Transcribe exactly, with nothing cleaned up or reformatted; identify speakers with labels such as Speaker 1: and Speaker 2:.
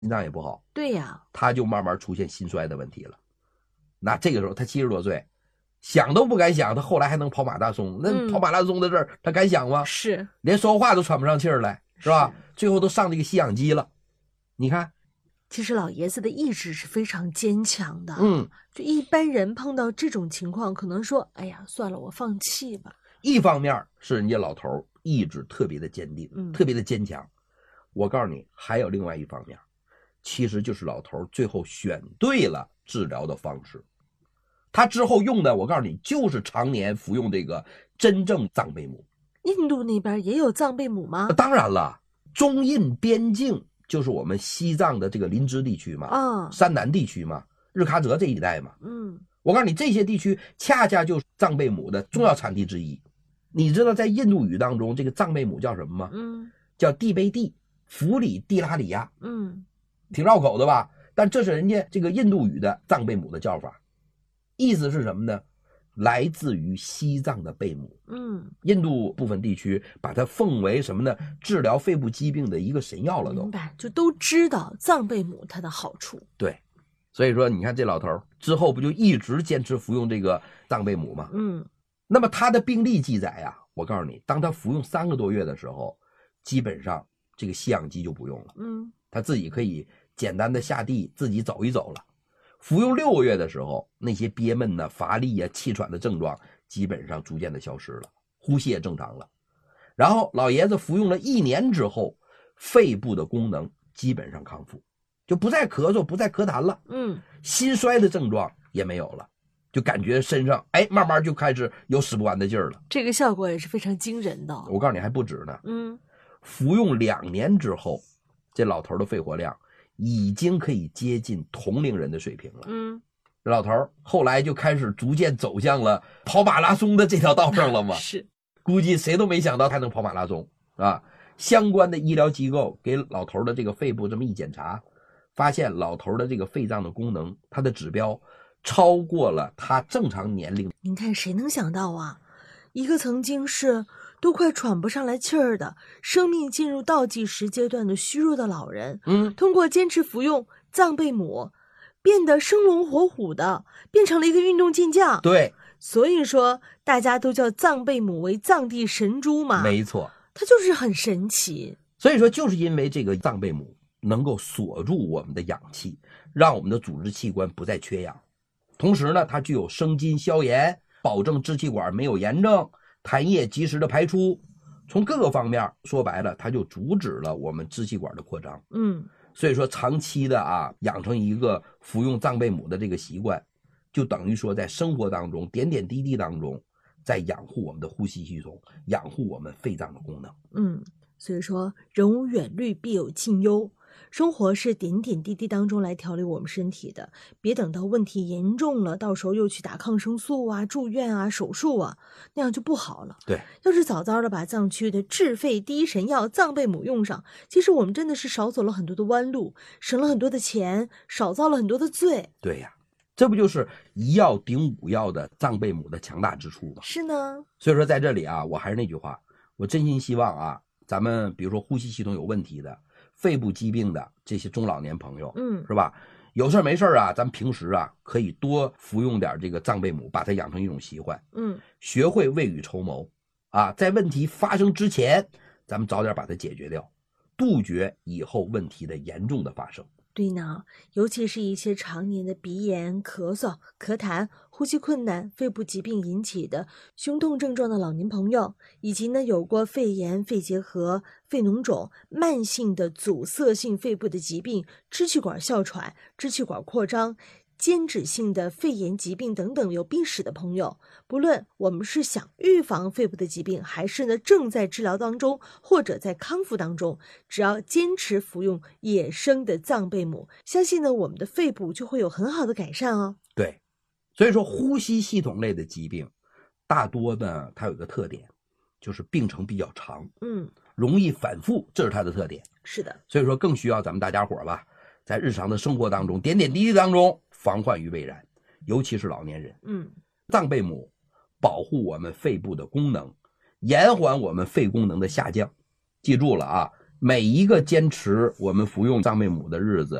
Speaker 1: 心脏也不好，
Speaker 2: 对呀，
Speaker 1: 他就慢慢出现心衰的问题了。那这个时候他七十多岁，想都不敢想，他后来还能跑马拉松，那跑马拉松的事儿、嗯、他敢想吗？
Speaker 2: 是，
Speaker 1: 连说话都喘不上气儿来，是吧？是最后都上这个吸氧机了。你看，
Speaker 2: 其实老爷子的意志是非常坚强的。
Speaker 1: 嗯，
Speaker 2: 就一般人碰到这种情况，可能说，哎呀，算了，我放弃吧。
Speaker 1: 一方面是人家老头意志特别的坚定，嗯，特别的坚强。我告诉你，还有另外一方面，其实就是老头最后选对了治疗的方式。他之后用的，我告诉你，就是常年服用这个真正藏贝母。
Speaker 2: 印度那边也有藏贝母吗？
Speaker 1: 当然了，中印边境就是我们西藏的这个林芝地区嘛，啊，山南地区嘛，日喀则这一带嘛，嗯，我告诉你，这些地区恰恰就是藏贝母的重要产地之一。你知道在印度语当中，这个藏贝母叫什么吗？嗯，叫蒂贝蒂弗里蒂拉里亚，嗯，挺绕口的吧？但这是人家这个印度语的藏贝母的叫法。意思是什么呢？来自于西藏的贝母，嗯，印度部分地区把它奉为什么呢？治疗肺部疾病的一个神药了都。
Speaker 2: 明白，就都知道藏贝母它的好处。
Speaker 1: 对，所以说你看这老头之后不就一直坚持服用这个藏贝母吗？嗯，那么他的病历记载呀、啊，我告诉你，当他服用三个多月的时候，基本上这个吸氧机就不用了，嗯，他自己可以简单的下地自己走一走了。服用六个月的时候，那些憋闷呢、乏力呀、气喘的症状基本上逐渐的消失了，呼吸也正常了。然后老爷子服用了一年之后，肺部的功能基本上康复，就不再咳嗽，不再咳痰了，嗯，心衰的症状也没有了，就感觉身上哎慢慢就开始有使不完的劲儿了。
Speaker 2: 这个效果也是非常惊人的。
Speaker 1: 我告诉你还不止呢，嗯，服用两年之后，这老头的肺活量已经可以接近同龄人的水平了。嗯，这老头后来就开始逐渐走向了跑马拉松的这条道上了嘛。
Speaker 2: 是，
Speaker 1: 估计谁都没想到他能跑马拉松啊！相关的医疗机构给老头的这个肺部这么一检查，发现老头的这个肺脏的功能，它的指标超过了他正常年龄。
Speaker 2: 您看，谁能想到啊？一个曾经是都快喘不上来气儿的，生命进入倒计时阶段的虚弱的老人，嗯，通过坚持服用藏贝母，变得生龙活虎的，变成了一个运动健将。
Speaker 1: 对，
Speaker 2: 所以说大家都叫藏贝母为藏地神猪嘛。
Speaker 1: 没错，
Speaker 2: 它就是很神奇。
Speaker 1: 所以说，就是因为这个藏贝母能够锁住我们的氧气，让我们的组织器官不再缺氧，同时呢，它具有生津消炎，保证支气管没有炎症，痰液及时的排出。从各个方面说白了，它就阻止了我们支气管的扩张。嗯，所以说长期的啊，养成一个服用藏贝母的这个习惯，就等于说在生活当中点点滴滴当中，在养护我们的呼吸系统，养护我们肺脏的功能。
Speaker 2: 嗯，所以说人无远虑，必有近忧。生活是点点滴滴当中来调理我们身体的，别等到问题严重了，到时候又去打抗生素啊、住院啊、手术啊，那样就不好了。
Speaker 1: 对，
Speaker 2: 要是早早的把藏区的治肺第一神药藏贝母用上，其实我们真的是少走了很多的弯路，省了很多的钱，少遭了很多的罪。
Speaker 1: 对呀，这不就是一药顶五药的藏贝母的强大之处吗？
Speaker 2: 是呢。
Speaker 1: 所以说在这里啊，我还是那句话，我真心希望啊，咱们比如说呼吸系统有问题的、肺部疾病的这些中老年朋友，嗯，是吧？有事没事啊，咱们平时啊可以多服用点这个藏贝母，把它养成一种习惯，嗯，学会未雨绸缪啊，在问题发生之前，咱们早点把它解决掉，杜绝以后问题的严重的发生。
Speaker 2: 对呢，尤其是一些常年的鼻炎、咳嗽、咳痰、呼吸困难、肺部疾病引起的胸痛症状的老年朋友，以及呢有过肺炎、肺结核、肺脓肿、慢性的阻塞性肺部的疾病、支气管哮喘、支气管扩张、间质性的肺炎疾病等等有病史的朋友，不论我们是想预防肺部的疾病，还是呢正在治疗当中，或者在康复当中，只要坚持服用野生的藏贝母，相信呢我们的肺部就会有很好的改善哦。
Speaker 1: 对，所以说呼吸系统类的疾病，大多呢它有一个特点，就是病程比较长，嗯，容易反复，这是它的特点。
Speaker 2: 是的，
Speaker 1: 所以说更需要咱们大家伙吧，在日常的生活当中，点点滴滴当中防患于未然，尤其是老年人。嗯，藏贝母保护我们肺部的功能，延缓我们肺功能的下降。记住了啊， 每一个坚持我们服用藏贝母的日子，